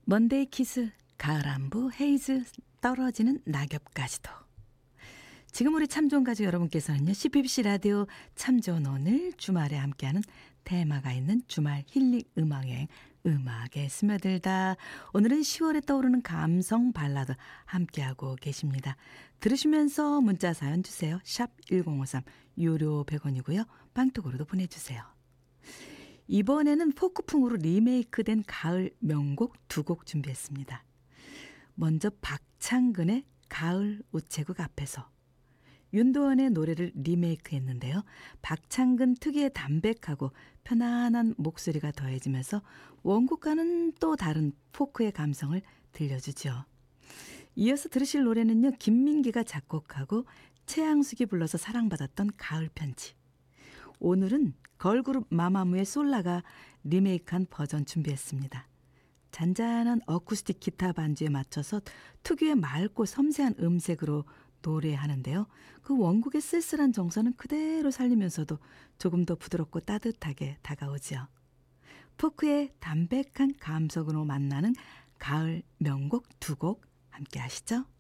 먼데이 키스, 가을 안부, 헤이즈, 떨어지는 낙엽까지도. 지금 우리 참 좋은 가족 여러분께서는요, CBC 라디오 참 좋은 오늘 주말에 함께하는 테마가 있는 주말 힐링 음악여행, 음악에 스며들다. 오늘은 10월에 떠오르는 감성 발라드 함께하고 계십니다. 들으시면서 문자 사연 주세요. 샵 1053 유료 100원이고요. 빵톡으로도 보내주세요. 이번에는 포크풍으로 리메이크된 가을 명곡 두 곡 준비했습니다. 먼저 박창근의 가을 우체국 앞에서, 윤도현의 노래를 리메이크했는데요. 박창근 특유의 담백하고 편안한 목소리가 더해지면서 원곡과는 또 다른 포크의 감성을 들려주죠. 이어서 들으실 노래는요, 김민기가 작곡하고 최양숙이 불러서 사랑받았던 가을 편지. 오늘은 걸그룹 마마무의 솔라가 리메이크한 버전 준비했습니다. 잔잔한 어쿠스틱 기타 반주에 맞춰서 특유의 맑고 섬세한 음색으로 노래하는데요. 그 원곡의 쓸쓸한 정서는 그대로 살리면서도 조금 더 부드럽고 따뜻하게 다가오죠. 포크의 담백한 감성으로 만나는 가을 명곡 두 곡 함께 하시죠.